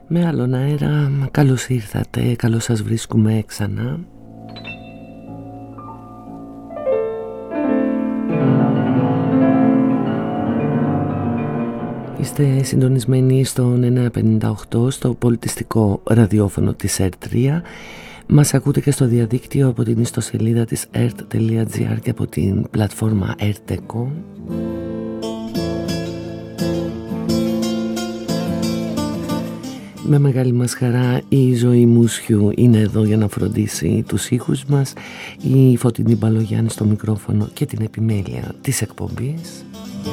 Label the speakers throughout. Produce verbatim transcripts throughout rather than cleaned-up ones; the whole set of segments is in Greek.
Speaker 1: Με άλλον αέρα, καλώς ήρθατε, καλώς σας βρίσκουμε ξανά. Είστε συντονισμένοι στον εννιακόσια πενήντα οκτώ, στο πολιτιστικό ραδιόφωνο της ερ τρία. Μας ακούτε και στο διαδίκτυο από την ιστοσελίδα της ερτ τελεία τζι άρ και από την πλατφόρμα Ερτεκό. Με μεγάλη μας χαρά η Ζωή Μούσιου είναι εδώ για να φροντίσει τους ήχους μας, η Φωτεινή Μπαλογιάννη στο μικρόφωνο και την επιμέλεια της εκπομπής.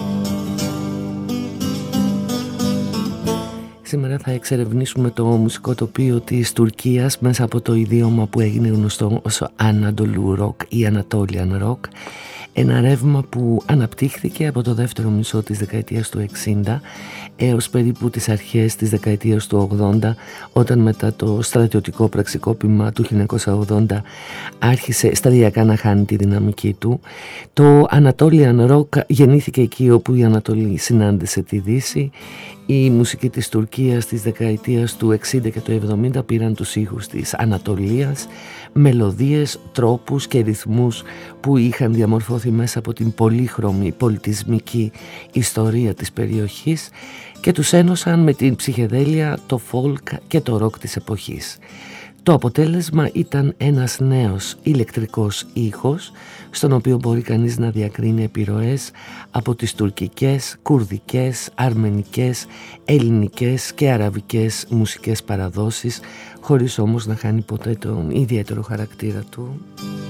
Speaker 1: Σήμερα θα εξερευνήσουμε το μουσικό τοπίο της Τουρκίας μέσα από το ιδίωμα που έγινε γνωστό ως Anadolu Rock ή Anatolian Rock, ένα ρεύμα που αναπτύχθηκε από το δεύτερο μισό της δεκαετίας του εξήντα έως περίπου τις αρχές της δεκαετίας του ογδόντα, όταν μετά το στρατιωτικό πραξικόπημα του χίλια εννιακόσια ογδόντα άρχισε σταδιακά να χάνει τη δυναμική του. Το Anatolian Rock γεννήθηκε εκεί όπου η Ανατολή συνάντησε τη Δύση. Η μουσική της Τουρκίας της δεκαετίας του εξήντα και του εβδομήντα πήραν τους ήχους της Ανατολίας, μελωδίες, τρόπους και ρυθμούς που είχαν διαμορφώθει μέσα από την πολύχρωμη πολιτισμική ιστορία της περιοχής και τους ένωσαν με την ψυχεδέλεια, το folk και το rock της εποχής. Το αποτέλεσμα ήταν ένας νέος ηλεκτρικός ήχος, στον οποίο μπορεί κανείς να διακρίνει επιρροές από τις τουρκικές, κουρδικές, αρμενικές, ελληνικές και αραβικές μουσικές παραδόσεις, χωρίς όμως να χάνει ποτέ τον ιδιαίτερο χαρακτήρα του.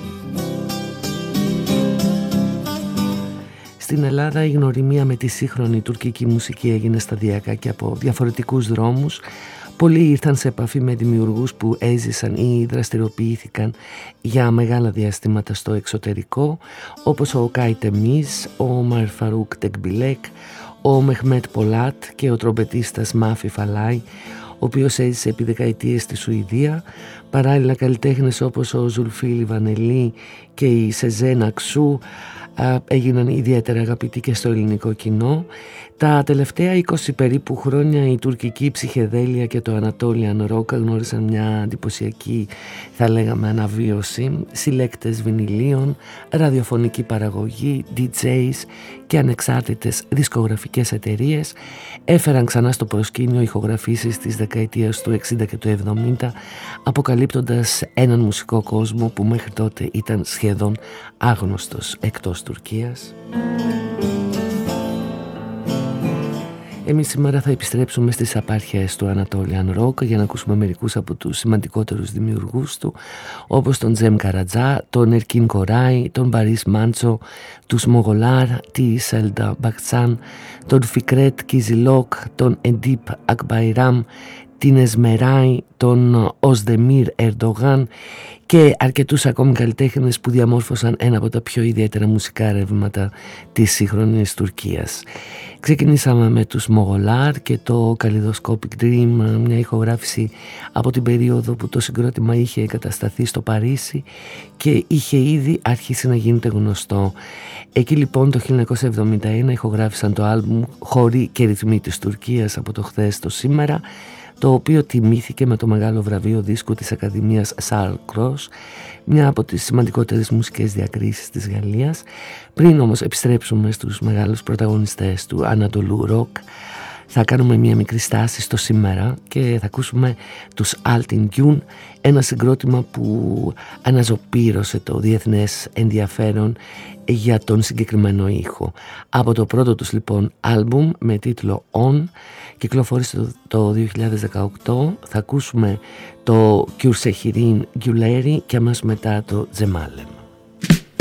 Speaker 1: Στην Ελλάδα η γνωριμία με τη σύγχρονη τουρκική μουσική έγινε σταδιακά και από διαφορετικούς δρόμους. Πολλοί ήρθαν σε επαφή με δημιουργούς που έζησαν ή δραστηριοποιήθηκαν για μεγάλα διαστήματα στο εξωτερικό, όπως ο Κάι Τεμίζ, ο Ομάρ Φαρούκ Τεκμπιλέκ, ο Μεχμέτ Πολάτ και ο τρομπετίστας Μάφι Φαλάι, ο οποίος έζησε επί δεκαετίες στη Σουηδία. Παράλληλα καλλιτέχνες όπως ο Ζουλφίλη Βανελή και η Σεζέν Αξού έγιναν ιδιαίτερα αγαπητοί και στο ελληνικό κοινό. Τα τελευταία είκοσι περίπου χρόνια η τουρκική ψυχεδέλεια και το Anatolian Rock γνώρισαν μια εντυπωσιακή, θα λέγαμε, αναβίωση. Συλλέκτες βινιλίων, ραδιοφωνική παραγωγή, ντι τζέις και ανεξάρτητες δισκογραφικές εταιρείες έφεραν ξανά στο προσκήνιο ηχογραφήσεις της δεκαετίας του εξήντα και του εβδομήντα, αποκαλύπτοντας έναν μουσικό κόσμο που μέχρι τότε ήταν σχεδόν άγνωστος εκτός Τουρκίας. Εμείς σήμερα θα επιστρέψουμε στις απάρχειες του Anatolian Rock για να ακούσουμε μερικούς από τους σημαντικότερους δημιουργούς του, όπως τον Τζέμ Καρατζά, τον Ερκίν Κοράι, τον Μπαρίς Μάντσο, τους Μογολάρ, τη Σέλντα Μπακτσάν, τον Φικρέτ Κιζιλόκ, τον Εντίπ Ακμπαϊράμ, την Εσμεράι, τον Οσδεμίρ Ερντογάν και αρκετούς ακόμη καλλιτέχνες που διαμόρφωσαν ένα από τα πιο ιδιαίτερα μουσικά ρεύματα της σύγχρονης Τουρκίας. Ξεκινήσαμε με τους Μογολάρ και το Kaleidoscopic Dream, μια ηχογράφηση από την περίοδο που το συγκρότημα είχε εγκατασταθεί στο Παρίσι και είχε ήδη αρχίσει να γίνεται γνωστό. Εκεί λοιπόν το χίλια εννιακόσια εβδομήντα ένα ηχογράφησαν το άλμπουμ «Χοροί και ρυθμοί της Τουρκίας από το χθες το σήμερα», το οποίο τιμήθηκε με το μεγάλο βραβείο δίσκου της Ακαδημίας Charles Cros, μια από τις σημαντικότερες μουσικές διακρίσεις της Γαλλίας. Πριν όμως επιστρέψουμε στους μεγάλους πρωταγωνιστές του Anadolu Rock, θα κάνουμε μια μικρή στάση στο σήμερα και θα ακούσουμε τους Altin Gün, ένα συγκρότημα που αναζωπήρωσε το διεθνές ενδιαφέρον για τον συγκεκριμένο ήχο. Από το πρώτο τους λοιπόν άλμπουμ με τίτλο On, κυκλοφόρησε το δύο χιλιάδες δεκαοκτώ, θα ακούσουμε το Kürsehirin Güleri και αμέσως μετά το Cemalem.